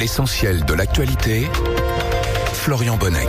L'essentiel de l'actualité, Florian Bonnec.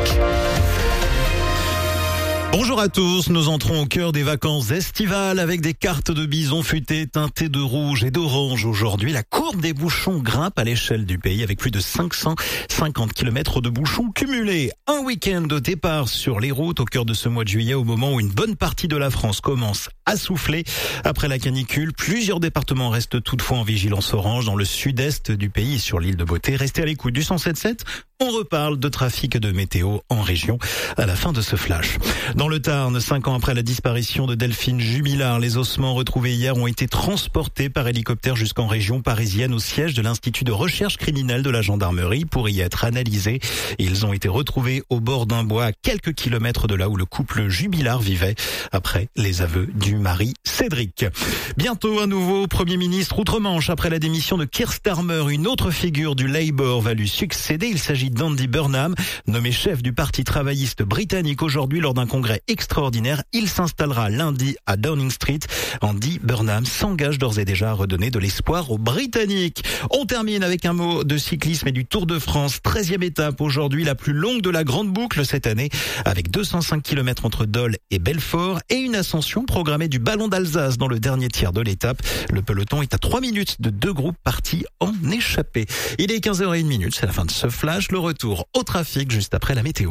Bonjour à tous, nous entrons au cœur des vacances estivales avec des cartes de bison futées teintées de rouge et d'orange. Aujourd'hui, la courbe des bouchons grimpe à l'échelle du pays avec plus de 550 km de bouchons cumulés. Un week-end de départ sur les routes au cœur de ce mois de juillet, au moment où une bonne partie de la France commence à souffler. Après la canicule, plusieurs départements restent toutefois en vigilance orange dans le sud-est du pays et sur l'île de Beauté. Restez à l'écoute du 107.7. On reparle de trafic et de météo en région à la fin de ce flash. Dans le Tarn, 5 ans après la disparition de Delphine Jubilard, les ossements retrouvés hier ont été transportés par hélicoptère jusqu'en région parisienne au siège de l'Institut de recherche criminelle de la gendarmerie pour y être analysés. Ils ont été retrouvés au bord d'un bois à quelques kilomètres de là où le couple Jubilard vivait après les aveux du mari Cédric. Bientôt un nouveau Premier ministre outre-Manche après la démission de Keir Starmer. Une autre figure du Labour va lui succéder. Il s'agit d'Andy Burnham, nommé chef du Parti travailliste britannique aujourd'hui lors d'un congrès extraordinaire. Il s'installera lundi à Downing Street. Andy Burnham s'engage d'ores et déjà à redonner de l'espoir aux Britanniques. On termine avec un mot de cyclisme et du Tour de France. 13e étape aujourd'hui, la plus longue de la grande boucle cette année, avec 205 km entre Dole et Belfort et une ascension programmée du Ballon d'Alsace dans le dernier tiers de l'étape. Le peloton est à 3 minutes de deux groupes partis en échappée. Il est 15h01, c'est la fin de ce flash. Le retour au trafic juste après la météo.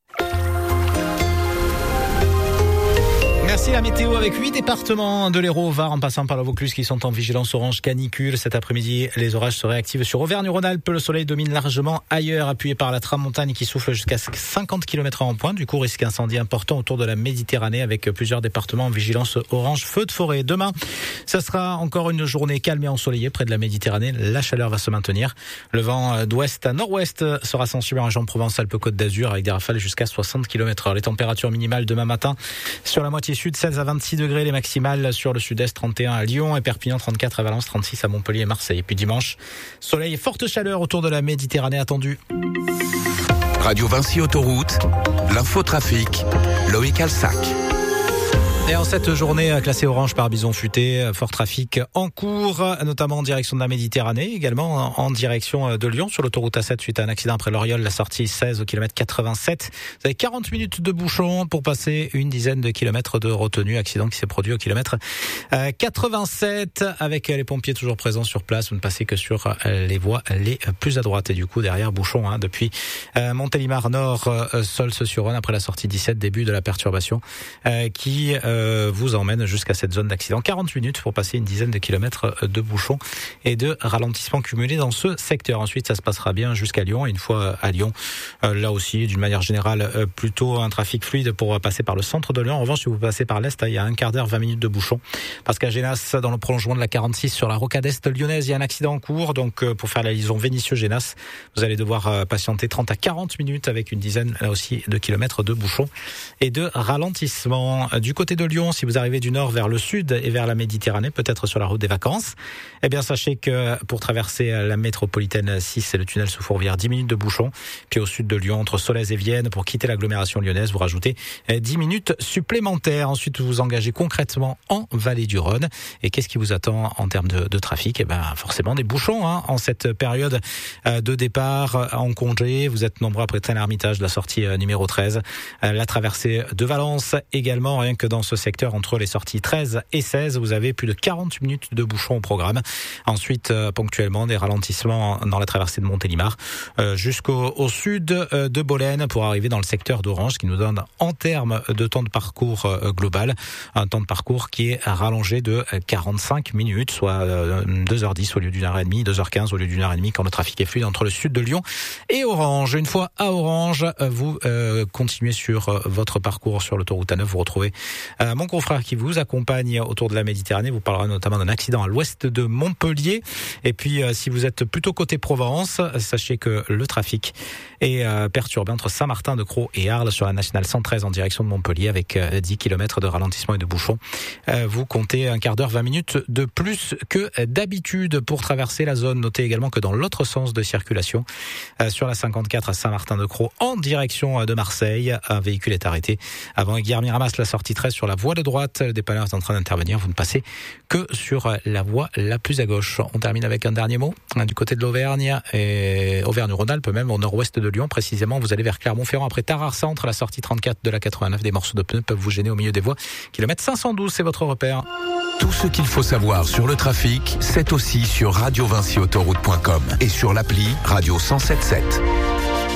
Merci la météo avec 8 départements de l'Hérault au Var en passant par la Vaucluse qui sont en vigilance orange canicule. Cet après-midi, les orages se réactivent sur Auvergne-Rhône-Alpes. Le soleil domine largement ailleurs, appuyé par la tramontane qui souffle jusqu'à 50 km en pointe. Du coup, risque incendie important autour de la Méditerranée avec plusieurs départements en vigilance orange feu de forêt. Demain, ça sera encore une journée calme et ensoleillée près de la Méditerranée. La chaleur va se maintenir. Le vent d'ouest à nord-ouest sera sensible en région Provence-Alpes-Côte d'Azur avec des rafales jusqu'à 60 km/h. Les températures minimales demain matin sur la moitié sud, 16 à 26 degrés, les maximales sur le sud-est, 31 à Lyon et Perpignan, 34 à Valence, 36 à Montpellier et Marseille. Et puis dimanche, soleil et forte chaleur autour de la Méditerranée attendue. Radio Vinci Autoroute, l'infotrafic, Loïc Alsac. Et en cette journée classée orange par bison futé, fort trafic en cours, notamment en direction de la Méditerranée, également en direction de Lyon sur l'autoroute A7 suite à un accident après l'Oriol, la sortie 16 au kilomètre 87. Vous avez 40 minutes de bouchon pour passer une dizaine de kilomètres de retenue, accident qui s'est produit au kilomètre 87 avec les pompiers toujours présents sur place. Vous ne passez que sur les voies les plus à droite et du coup derrière bouchon depuis Montélimar Nord, Solce-sur-Rhône après la sortie 17, début de la perturbation qui vous emmène jusqu'à cette zone d'accident. 40 minutes pour passer une dizaine de kilomètres de bouchons et de ralentissements cumulés dans ce secteur. Ensuite, ça se passera bien jusqu'à Lyon. Et une fois à Lyon, là aussi, d'une manière générale, plutôt un trafic fluide pour passer par le centre de Lyon. En revanche, si vous passez par l'Est, il y a un quart d'heure, 20 minutes de bouchons. Parce qu'à Génas, dans le prolongement de la 46 sur la rocade est lyonnaise, il y a un accident en cours. Donc, pour faire la liaison Vénissieux-Génas, vous allez devoir patienter 30 à 40 minutes avec une dizaine, là aussi, de kilomètres de bouchons et de ralentissements. Du côté de Lyon, si vous arrivez du nord vers le sud et vers la Méditerranée, peut-être sur la route des vacances, eh bien sachez que pour traverser la métropolitaine 6 et le tunnel sous Fourvière, 10 minutes de bouchon. Puis au sud de Lyon, entre Solèze et Vienne, pour quitter l'agglomération lyonnaise, vous rajoutez 10 minutes supplémentaires. Ensuite, vous vous engagez concrètement en Vallée du Rhône. Et qu'est-ce qui vous attend en termes de trafic ? Eh bien forcément des bouchons en cette période de départ en congé. Vous êtes nombreux à prêter l'Ermitage de la sortie numéro 13. La traversée de Valence également, rien que dans ce secteur entre les sorties 13 et 16, vous avez plus de 40 minutes de bouchons au programme. Ensuite, ponctuellement, des ralentissements dans la traversée de Montélimar jusqu'au sud de Bolène pour arriver dans le secteur d'Orange qui nous donne en termes de temps de parcours global un temps de parcours qui est rallongé de 45 minutes, soit 2h10 au lieu d'une heure et demie, 2h15 au lieu d'une heure et demie quand le trafic est fluide entre le sud de Lyon et Orange. Une fois à Orange, vous continuez sur votre parcours sur l'autoroute A9, vous retrouvez mon confrère qui vous accompagne autour de la Méditerranée, vous parlera notamment d'un accident à l'ouest de Montpellier. Et puis si vous êtes plutôt côté Provence, sachez que le trafic est perturbé entre Saint-Martin-de-Crau et Arles sur la nationale 113 en direction de Montpellier avec 10 km de ralentissement et de bouchons. Vous comptez un quart d'heure, 20 minutes de plus que d'habitude pour traverser la zone. Notez également que dans l'autre sens de circulation, sur la 54 à Saint-Martin-de-Crau en direction de Marseille, un véhicule est arrêté avant Guilherme-Ramas, la sortie 13 sur la la voie de droite. Le dépanneur est en train d'intervenir. Vous ne passez que sur la voie la plus à gauche. On termine avec un dernier mot. Du côté de l'Auvergne et Auvergne-Rhône-Alpes, même au nord-ouest de Lyon, précisément, vous allez vers Clermont-Ferrand. Après Tarare Centre, la sortie 34 de la 89, des morceaux de pneus peuvent vous gêner au milieu des voies. Kilomètre 512, c'est votre repère. Tout ce qu'il faut savoir sur le trafic, c'est aussi sur radiovincyautoroute.com et sur l'appli Radio 107.7.